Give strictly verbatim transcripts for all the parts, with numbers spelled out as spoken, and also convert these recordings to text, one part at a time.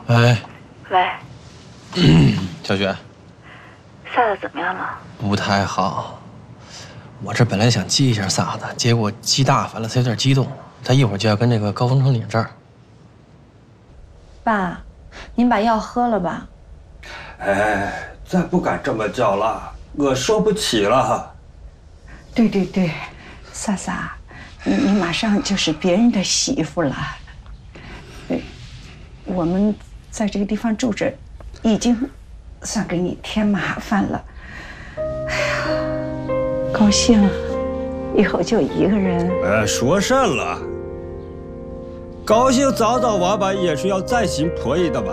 喂， 喂， 小雪， 萨萨怎么样了？ 不太好。我这本来想激一下萨子，结果激大发了，他有点激动，他一会儿就要跟那个高峰城领证。 爸，您把药喝了吧。 哎，再不敢这么叫了，我受不起了。 对对对，萨萨，你你马上就是别人的媳妇了。我们在这个地方住着，已经算给你添麻烦了。哎呀，高兴，以后就一个人。 哎，说甚了？高兴早早晚晚也是要再寻婆姨的吧？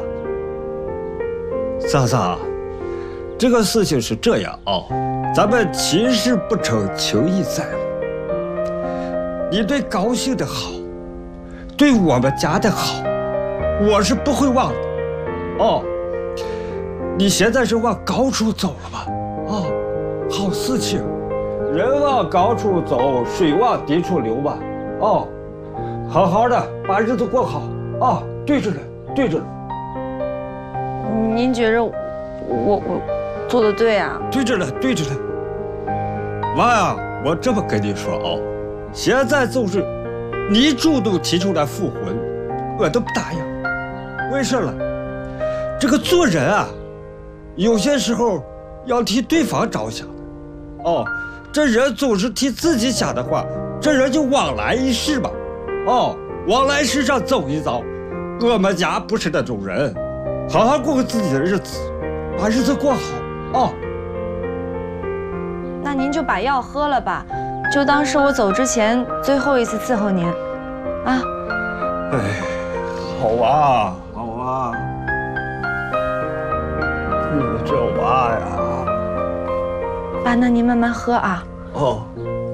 萨萨，这个事情是这样啊、哦，咱们亲事不成，情义在。你对高兴的好，对我们家的好，我是不会忘的。哦，你现在是往高处走了吧？哦，好事情，人往高处走，水往低处流吧。哦，好好的把日子过好啊！对着呢，对着呢。 您觉着我我做的对啊？ 对着呢，对着呢。娃呀，我这么跟你说啊，现在就是你主动提出来复婚，我都不答应。为什么？这个做人啊，有些时候要替对方着想的。哦，这人总是替自己想的话，这人就往来一世吧。哦，往来世上走一遭。我们家不是那种人，好好过自己的日子，把日子过好啊。 那您就把药喝了吧，就当是我走之前最后一次伺候您，啊。 哎，好啊，好啊。你这娃呀。 爸，那您慢慢喝啊。 哦。